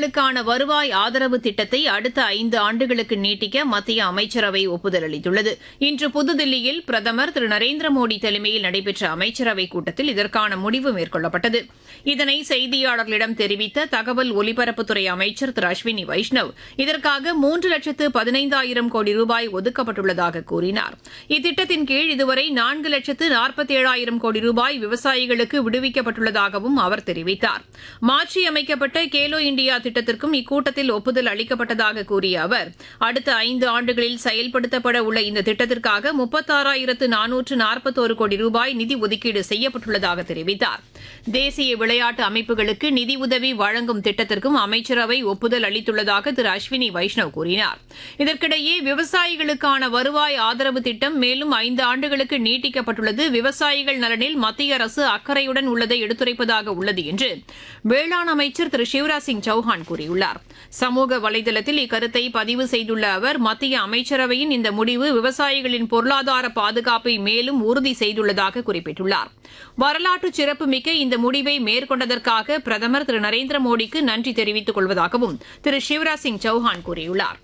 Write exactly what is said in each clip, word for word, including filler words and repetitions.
விவசாயிகளுக்கான வருவாய் ஆதரவு திட்டத்தை அடுத்த ஐந்து ஆண்டுகளுக்கு நீட்டிக்க மத்திய அமைச்சரவை ஒப்புதல் அளித்துள்ளது. இன்று புதுதில்லியில் பிரதமர் திரு நரேந்திர மோடி தலைமையில் நடைபெற்ற அமைச்சரவைக் கூட்டத்தில் இதற்கான முடிவு மேற்கொள்ளப்பட்டது. இதனை செய்தியாளர்களிடம் தெரிவித்த தகவல் ஒலிபரப்புத்துறை அமைச்சர் திரு அஸ்வினி வைஷ்ணவ், இதற்காக மூன்று லட்சத்து பதினைந்தாயிரம் கோடி ரூபாய் ஒதுக்கப்பட்டுள்ளதாக கூறினார். இத்திட்டத்தின் கீழ் இதுவரை நான்கு லட்சத்து நாற்பத்தேழாயிரம் கோடி ரூபாய் விவசாயிகளுக்கு விடுவிக்கப்பட்டுள்ளதாகவும் அவர் தெரிவித்தார். மாற்றியமைக்கப்பட்ட கேலோ இண்டியா திட்டத்திற்கும் இக்கூட்டத்தில் ஒப்புதல் அளிக்கப்பட்டதாக கூறிய அவர், அடுத்த ஐந்து ஆண்டுகளில் செயல்படுத்தப்பட உள்ள இந்த திட்டத்திற்காக முப்பத்தாறாயிரத்து நானூற்று நாற்பத்தோரு கோடி ரூபாய் நிதி ஒதுக்கீடு செய்யப்பட்டுள்ளதாக தெரிவித்தார். தேசிய விளையாட்டு அமைப்புகளுக்கு நிதி உதவி வழங்கும் திட்டத்திற்கும் அமைச்சரவை ஒப்புதல் அளித்துள்ளதாக திரு அஸ்வினி வைஷ்ணவ் கூறினார். இதற்கிடையே விவசாயிகளுக்கான வருவாய் ஆதரவு திட்டம் மேலும் ஐந்து ஆண்டுகளுக்கு நீட்டிக்கப்பட்டுள்ளது விவசாயிகள் நலனில் மத்திய அரசு அக்கறையுடன் உள்ளதை எடுத்துரைப்பதாக உள்ளது என்று வேளாண் அமைச்சர் திரு சிவராஜ் சிங் சௌஹான் கூறியுள்ளார். சமூக வலைதளத்தில் இக்கருத்தை பதிவு செய்துள்ள அவர், மத்திய அமைச்சரவையின் இந்த முடிவு விவசாயிகளின் பொருளாதார பாதுகாப்பை மேலும் உறுதி செய்துள்ளதாக குறிப்பிட்டுள்ளார். வரலாற்று சிறப்புமிக்க இந்த முடிவை மேற்கொண்டதற்காக பிரதமர் திரு நரேந்திர மோடிக்கு நன்றி தெரிவித்துக் கொள்வதாகவும் திரு சிவராஜ் சிங் சௌஹான் கூறியுள்ளார்.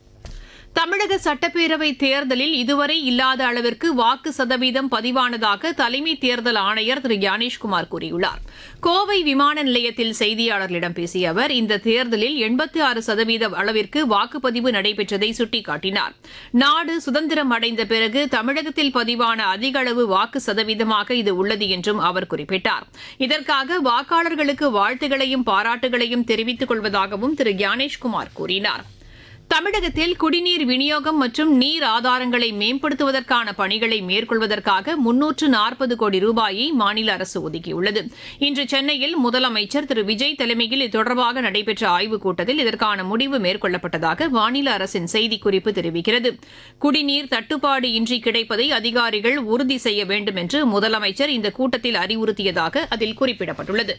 தமிழக சட்டப்பேரவைத் தேர்தலில் இதுவரை இல்லாத அளவிற்கு வாக்கு சதவீதம் பதிவானதாக தலைமை தேர்தல் ஆணையர் திரு ஞானேஷ்குமார் கூறியுள்ளார். கோவை விமான நிலையத்தில் செய்தியாளர்களிடம் பேசிய அவர், இந்த தேர்தலில் எண்பத்தி ஆறு சதவீத அளவிற்கு வாக்குப்பதிவு நடைபெற்றதை சுட்டிக்காட்டினார். நாடு சுதந்திரம் அடைந்த பிறகு தமிழகத்தில் பதிவான அதிக அளவு வாக்கு சதவீதமாக இது உள்ளது என்றும் அவர் குறிப்பிட்டார். இதற்காக வாக்காளர்களுக்கு வாழ்த்துகளையும் பாராட்டுகளையும் தெரிவித்துக் கொள்வதாகவும் திரு ஞானேஷ்குமார் கூறினார். தமிழகத்தில் குடிநீர் விநியோகம் மற்றும் நீர் ஆதாரங்களை மேம்படுத்துவதற்கான பணிகளை மேற்கொள்வதற்காக முன்னூற்று நாற்பது கோடி ரூபாயை மாநில அரசு ஒதுக்கியுள்ளது. இன்று சென்னையில் முதலமைச்சர் திரு விஜய் தலைமையில் இது நடைபெற்ற ஆய்வுக் கூட்டத்தில் இதற்கான முடிவு மேற்கொள்ளப்பட்டதாக மாநில அரசின் செய்திக்குறிப்பு தெரிவிக்கிறது. குடிநீர் தட்டுப்பாடு இன்றி கிடைப்பதை அதிகாரிகள் உறுதி செய்ய வேண்டும் என்று முதலமைச்சர் இந்த கூட்டத்தில் அறிவுறுத்தியதாக அதில் குறிப்பிடப்பட்டுள்ளது.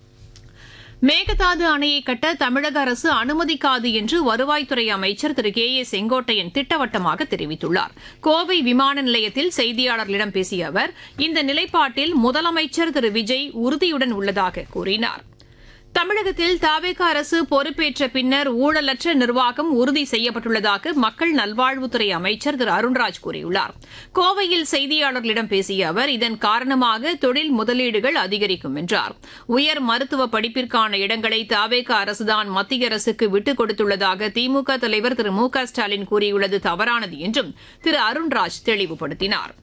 மேகதாது அணையை கட்ட தமிழக அரசு அனுமதிக்காது என்று வருவாய்த்துறை அமைச்சர் திரு கே ஏ செங்கோட்டையன் திட்டவட்டமாக தெரிவித்துள்ளார். கோவை விமான நிலையத்தில் செய்தியாளர்களிடம் பேசிய அவர், இந்த நிலைப்பாட்டில் முதலமைச்சர் திரு விஜய் உறுதியுடன் உள்ளதாக கூறினார். தமிழகத்தில் தவேக அரசு பொறுப்பேற்ற பின்னர் ஊழலற்ற நிர்வாகம் உறுதி செய்யப்பட்டுள்ளதாக மக்கள் நல்வாழ்வுத்துறை அமைச்சர் திரு அருண்ராஜ் கூறியுள்ளார். கோவையில் செய்தியாளர்களிடம் பேசிய அவர், இதன் காரணமாக தொழில் முதலீடுகள் அதிகரிக்கும் என்றார். உயர் மருத்துவ படிப்பிற்கான இடங்களை தவேக அரசுதான் மத்திய அரசுக்கு விட்டுக் கொடுத்துள்ளதாக திமுக தலைவர் திரு மு க ஸ்டாலின் கூறியுள்ளது தவறானது என்றும் திரு அருண்ராஜ் தெளிவுபடுத்தினார்.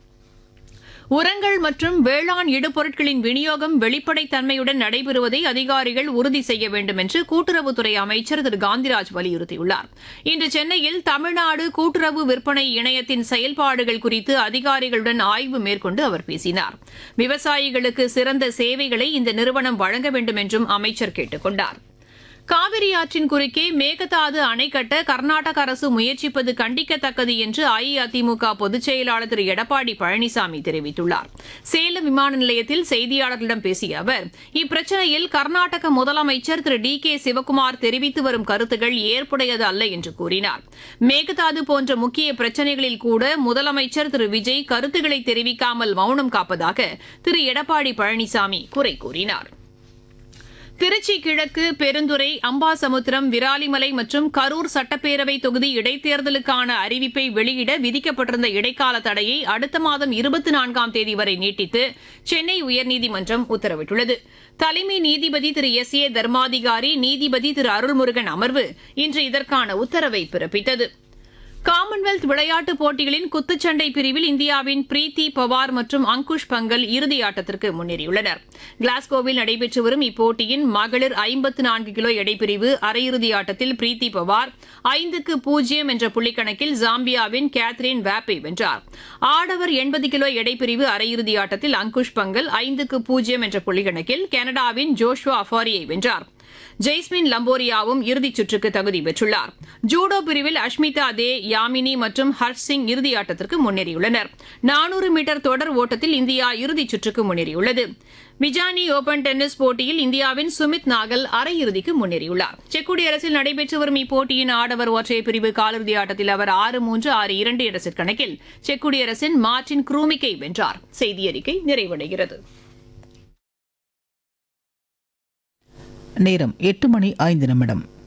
உரங்கள் மற்றும் வேளாண் இடுபொருட்களின் விநியோகம் வெளிப்படைத்தன்மையுடன் நடைபெறுவதை அதிகாரிகள் உறுதி செய்ய வேண்டும் என்று கூட்டுறவுத்துறை அமைச்சர் திரு காந்திராஜ் வலியுறுத்தியுள்ளார். இன்று சென்னையில் தமிழ்நாடு கூட்டுறவு விற்பனை இணையத்தின் செயல்பாடுகள் குறித்து அதிகாரிகளுடன் ஆய்வு மேற்கொண்டு அவர் பேசினார். விவசாயிகளுக்கு சிறந்த சேவைகளை இந்த நிறுவனம் வழங்க வேண்டும் என்றும் அமைச்சர் கேட்டுக் கொண்டார். காவிரி ஆற்றின் குறுக்கே மேகதாது அணை கட்ட கர்நாடக அரசு முயற்சிப்பது கண்டிக்கத்தக்கது என்று அஇஅதிமுக பொதுச் செயலாளர் திரு எடப்பாடி பழனிசாமி தெரிவித்துள்ளார். சேலம் விமான நிலையத்தில் செய்தியாளர்களிடம் பேசிய அவர், இப்பிரச்சினையில் கர்நாடக முதலமைச்சர் திரு டி கே சிவக்குமார் தெரிவித்து வரும் கருத்துக்கள் ஏற்புடையது அல்ல என்று கூறினார். மேகதாது போன்ற முக்கிய பிரச்சினைகளில் கூட முதலமைச்சர் திரு விஜய் கருத்துக்களை தெரிவிக்காமல் மௌனம் காப்பதாக திரு எடப்பாடி பழனிசாமி குறை கூறினார். திருச்சி கிழக்கு, பெருந்துறை, அம்பாசமுத்திரம், விராலிமலை மற்றும் கரூர் சட்டப்பேரவை தொகுதி இடைத்தேர்தலுக்கான அறிவிப்பை வெளியிட விதிக்கப்பட்டிருந்த இடைக்கால தடையை அடுத்த மாதம் இருபத்தி நான்காம் தேதி வரை நீட்டித்து சென்னை உயர்நீதிமன்றம் உத்தரவிட்டுள்ளது. தலைமை நீதிபதி திரு எஸ் ஏ தர்மாதிகாரி, நீதிபதி திரு அருள்முருகன் அமர்வு இன்று இதற்கான உத்தரவை பிறப்பித்தது. காமன்வெல்த் விளையாட்டுப் போட்டிகளின் குத்துச்சண்டை பிரிவில் இந்தியாவின் பிரீத்தி பவார் மற்றும் அங்குஷ் பங்கல் இறுதியாட்டத்திற்கு முன்னேறியுள்ளனர். கிளாஸ்கோவில் நடைபெற்று வரும் இப்போட்டியின் மகளிர் ஐம்பத்து நான்கு கிலோ எடைப்பிரிவு அரையிறுதி ஆட்டத்தில் பிரீத்தி பவார் ஐந்துக்கு பூஜ்ஜியம் என்ற புள்ளிக்கணக்கில் ஜாம்பியாவின் கேத்ரின் வேப்பை வென்றார். ஆடவர் எண்பது கிலோ எடைப்பிரிவு அரையிறுதி ஆட்டத்தில் அங்குஷ் பங்கல் ஐந்துக்கு பூஜ்ஜியம் என்ற புள்ளிக்கணக்கில் கனடாவின் ஜோஷ்வா அஃபாரியை வென்றார். ஜெய்ஸ்மின் லம்போரியாவும் இறுதிச் சுற்றுக்கு தகுதி பெற்றுள்ளார். ஜூடோ பிரிவில் அஷ்மிதா தே, யாமினி மற்றும் ஹர்ஷ் சிங் இறுதியாட்டத்திற்கு முன்னேறியுள்ளனர். நானூறு மீட்டர் தொடர் ஓட்டத்தில் இந்தியா இறுதிச் சுற்றுக்கு முன்னேறியுள்ளது. விஜானி ஓபன் டென்னிஸ் போட்டியில் இந்தியாவின் சுமித் நாகல் அரையிறுதிக்கு முன்னேறியுள்ளார். செக் குடியரசில் நடைபெற்று வரும் இப்போட்டியின் ஆடவர் ஒற்றையர் பிரிவு காலிறுதி ஆட்டத்தில் அவர் ஆறு மூன்று ஆறு இரண்டு என்ற செட் கணக்கில் செக் குடியரசின் மார்டின் க்ரூமிக்கை வென்றார். செய்தியறிக்கை நிறைவடைகிறது. நேரம் எட்டு மணி ஐந்து நிமிடம்.